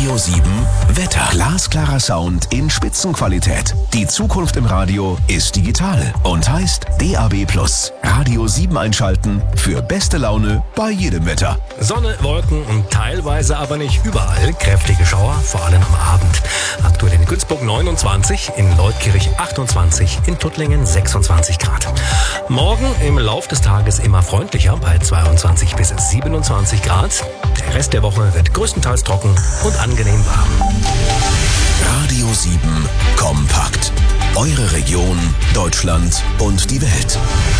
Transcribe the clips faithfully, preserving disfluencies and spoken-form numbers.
Radio sieben Wetter. Glasklarer Sound in Spitzenqualität. Die Zukunft im Radio ist digital und heißt D A B plus. Radio sieben einschalten für beste Laune bei jedem Wetter. Sonne, Wolken und teilweise aber nicht überall kräftige Schauer, vor allem am Abend. Aktuell in Günzburg neunundzwanzig, in Leutkirch achtundzwanzig, in Tuttlingen sechsundzwanzig Grad. Morgen im Lauf des Tages immer freundlicher bei zweiundzwanzig bis siebenundzwanzig Grad. Der Rest der Woche wird größtenteils trocken und angenehm warm. Radio sieben kompakt. Eure Region, Deutschland und die Welt.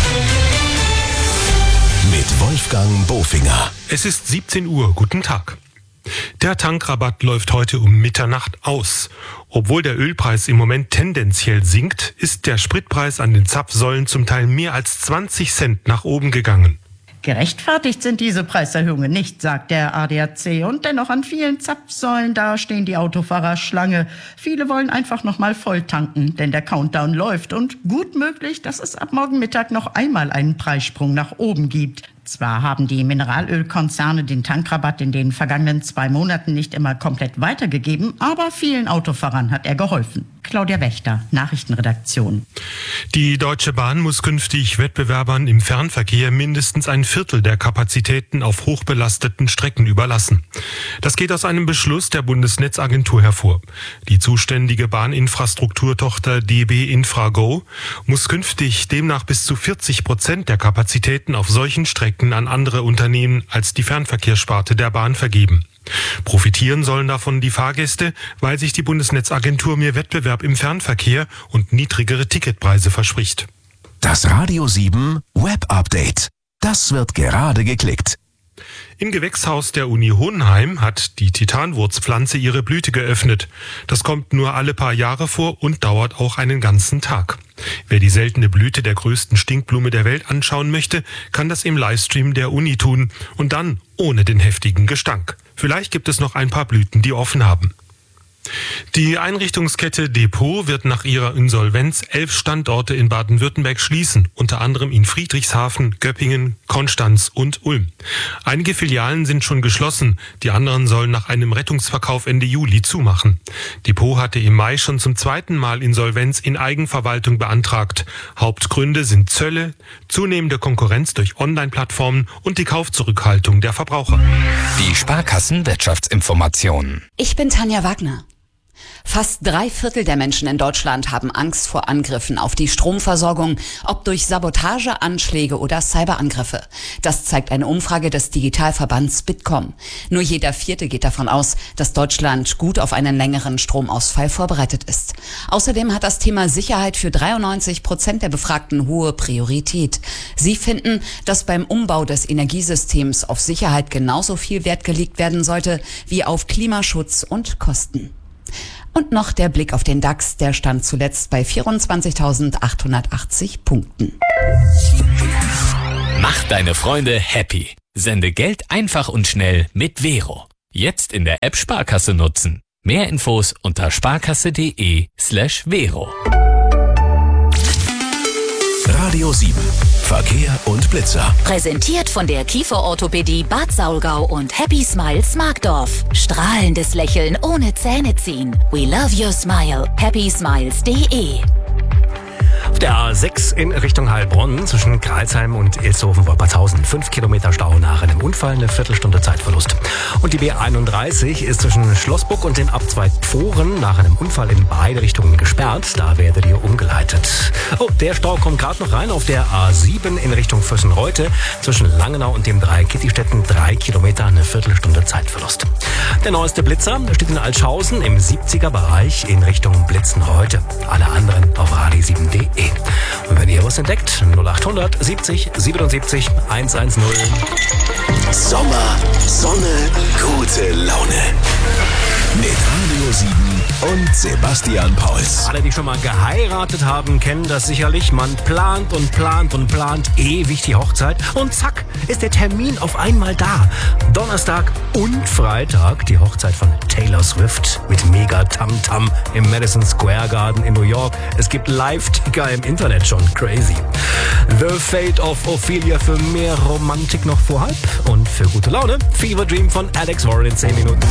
Mit Wolfgang Bofinger. Es ist siebzehn Uhr. Guten Tag. Der Tankrabatt läuft heute um Mitternacht aus. Obwohl der Ölpreis im Moment tendenziell sinkt, ist der Spritpreis an den Zapfsäulen zum Teil mehr als zwanzig Cent nach oben gegangen. Gerechtfertigt sind diese Preiserhöhungen nicht, sagt der A D A C. Und dennoch an vielen Zapfsäulen, da stehen die Autofahrer Schlange. Viele wollen einfach noch mal voll tanken, denn der Countdown läuft. Und gut möglich, dass es ab morgen Mittag noch einmal einen Preissprung nach oben gibt. Zwar haben die Mineralölkonzerne den Tankrabatt in den vergangenen zwei Monaten nicht immer komplett weitergegeben, aber vielen Autofahrern hat er geholfen. Claudia Wächter, Nachrichtenredaktion. Die Deutsche Bahn muss künftig Wettbewerbern im Fernverkehr mindestens ein Viertel der Kapazitäten auf hochbelasteten Strecken überlassen. Das geht aus einem Beschluss der Bundesnetzagentur hervor. Die zuständige Bahninfrastrukturtochter D B Infrago muss künftig demnach bis zu vierzig Prozent der Kapazitäten auf solchen Strecken an andere Unternehmen als die Fernverkehrssparte der Bahn vergeben. Profitieren sollen davon die Fahrgäste, weil sich die Bundesnetzagentur mehr Wettbewerb im Fernverkehr und niedrigere Ticketpreise verspricht. Das Radio sieben Web Update. Das wird gerade geklickt. Im Gewächshaus der Uni Hohenheim hat die Titanwurzpflanze ihre Blüte geöffnet. Das kommt nur alle paar Jahre vor und dauert auch einen ganzen Tag. Wer die seltene Blüte der größten Stinkblume der Welt anschauen möchte, kann das im Livestream der Uni tun und dann ohne den heftigen Gestank. Vielleicht gibt es noch ein paar Blüten, die offen haben. Die Einrichtungskette Depot wird nach ihrer Insolvenz elf Standorte in Baden-Württemberg schließen, unter anderem in Friedrichshafen, Göppingen, Konstanz und Ulm. Einige Filialen sind schon geschlossen, die anderen sollen nach einem Rettungsverkauf Ende Juli zumachen. Depot hatte im Mai schon zum zweiten Mal Insolvenz in Eigenverwaltung beantragt. Hauptgründe sind Zölle, zunehmende Konkurrenz durch Online-Plattformen und die Kaufzurückhaltung der Verbraucher. Die Sparkassen-Wirtschaftsinformationen. Ich bin Tanja Wagner. Fast drei Viertel der Menschen in Deutschland haben Angst vor Angriffen auf die Stromversorgung, ob durch Sabotage, Anschläge oder Cyberangriffe. Das zeigt eine Umfrage des Digitalverbands Bitkom. Nur jeder Vierte geht davon aus, dass Deutschland gut auf einen längeren Stromausfall vorbereitet ist. Außerdem hat das Thema Sicherheit für dreiundneunzig Prozent der Befragten hohe Priorität. Sie finden, dass beim Umbau des Energiesystems auf Sicherheit genauso viel Wert gelegt werden sollte wie auf Klimaschutz und Kosten. Und noch der Blick auf den DAX, der stand zuletzt bei vierundzwanzigtausendachthundertachtzig Punkten. Mach deine Freunde happy. Sende Geld einfach und schnell mit Vero. Jetzt in der App Sparkasse nutzen. Mehr Infos unter sparkasse.de slash Vero. Radio sieben. Verkehr und Blitzer. Präsentiert von der Kieferorthopädie Bad Saulgau und Happy Smiles Markdorf. Strahlendes Lächeln ohne Zähne ziehen. We love your smile. happy smiles punkt de. Auf der A sechs in Richtung Heilbronn zwischen Kralsheim und Ilshofen-Wolpertshausen. Fünf Kilometer Stau nach einem Unfall, eine Viertelstunde Zeitverlust. Und die B einunddreißig ist zwischen Schlossburg und dem Abzweig Pfohren nach einem Unfall in beide Richtungen gesperrt. Da werdet ihr umgeleitet. Oh, der Stau kommt gerade noch rein auf der A sieben in Richtung Vössenreute. Zwischen Langenau und dem Dreieck Kittistetten drei Kilometer, eine Viertelstunde Zeitverlust. Der neueste Blitzer steht in Altschaußen im siebziger Bereich in Richtung Blitzenreute. Alle anderen auf radio sieben punkt de. Und wenn ihr was entdeckt, null achthundert siebzig siebenundsiebzig hundertzehn. Sommer, Sonne, gute Laune. Mit Radio sieben und Sebastian Pauls. Alle, die schon mal geheiratet haben, kennen das sicherlich. Man plant und plant und plant ewig die Hochzeit. Und zack, ist der Termin auf einmal da. Donnerstag und Freitag die Hochzeit von Taylor Swift mit mega Tamtam im Madison Square Garden in New York. Es gibt Live-Ticker im Internet schon. Crazy. The Fate of Ophelia für mehr Romantik noch vor halb. Und für gute Laune Fever Dream von Alex Warren in zehn Minuten.